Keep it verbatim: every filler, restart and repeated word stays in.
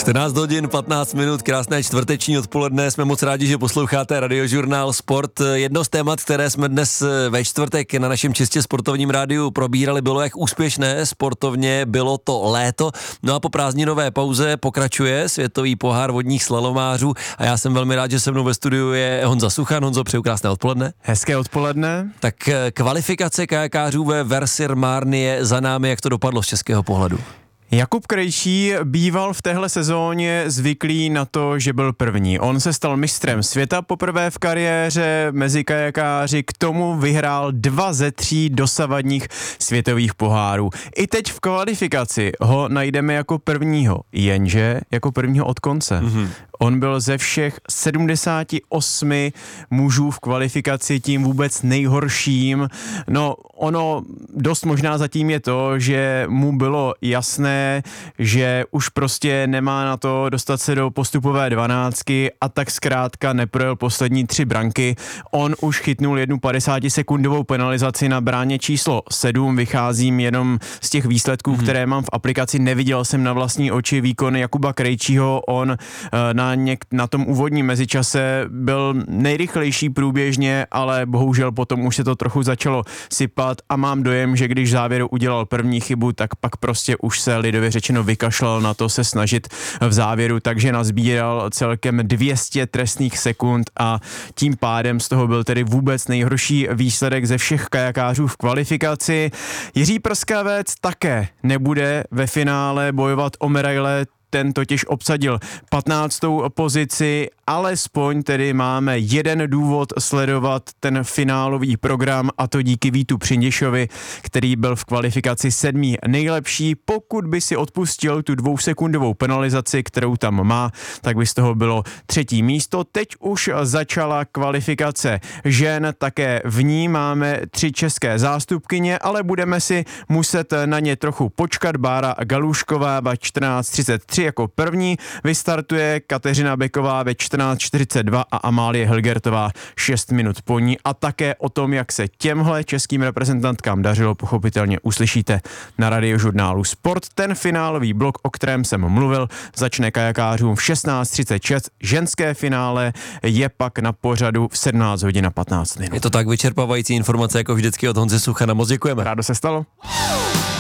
čtrnáct hodin, patnáct minut, krásné čtvrteční odpoledne, jsme moc rádi, že posloucháte Radiožurnál Sport. Jedno z témat, které jsme dnes ve čtvrtek na našem čistě sportovním rádiu probírali, bylo, jak úspěšné sportovně bylo to léto. No a po prázdninové pauze pokračuje světový pohár vodních slalomářů a já jsem velmi rád, že se mnou ve studiu je Honza Suchan. Honzo, přeju krásné odpoledne. Hezké odpoledne. Tak kvalifikace kajakářů ve Versir Marne je za námi, jak to dopadlo z českého pohledu? Jakub Krejčí býval v téhle sezóně zvyklý na to, že byl první. On se stal mistrem světa poprvé v kariéře mezi kajakáři, k tomu vyhrál dva ze tří dosavadních světových pohárů. I teď v kvalifikaci ho najdeme jako prvního, jenže jako prvního od konce. Mm-hmm. On byl ze všech sedmdesáti osmi mužů v kvalifikaci tím vůbec nejhorším. No, ono dost možná zatím je to, že mu bylo jasné, že už prostě nemá na to dostat se do postupové dvanáctky a tak zkrátka neprojel poslední tři branky. On už chytnul jednu padesátisekundovou penalizaci na bráně číslo sedm. Vycházím jenom z těch výsledků, mm-hmm. které mám v aplikaci. Neviděl jsem na vlastní oči výkon Jakuba Krejčího. On na Něk- na tom úvodním mezičase byl nejrychlejší průběžně, ale bohužel potom už se to trochu začalo sypat a mám dojem, že když v závěru udělal první chybu, tak pak prostě už se lidově řečeno vykašlal na to se snažit v závěru, takže nazbíral celkem dvě stě trestných sekund a tím pádem z toho byl tedy vůbec nejhorší výsledek ze všech kajakářů v kvalifikaci. Jiří Prskavec také nebude ve finále bojovat o medaile. Ten totiž obsadil patnáctou pozici, alespoň tedy máme jeden důvod sledovat ten finálový program, a to díky Vítu Přindišovi, který byl v kvalifikaci sedmý nejlepší. Pokud by si odpustil tu dvousekundovou penalizaci, kterou tam má, tak by z toho bylo třetí místo. Teď už začala kvalifikace žen, také v ní máme tři české zástupkyně, ale budeme si muset na ně trochu počkat. Bára Galušková ve čtrnáct třicet tři jako první vystartuje, Kateřina Beková ve čtrnáct čtyřicet dva a Amálie Helgertová šest minut po ní. A také o tom, jak se těmhle českým reprezentantkám dařilo, pochopitelně uslyšíte na Radiožurnálu Sport. Ten finálový blok, o kterém jsem mluvil, začne kajakářům v šestnáct třicet šest. Ženské finále je pak na pořadu v sedmnáct hodin a patnáct minut. Je to tak, vyčerpávající informace jako vždycky od Honzy Suchana. Moc děkujeme. Rádo se stalo.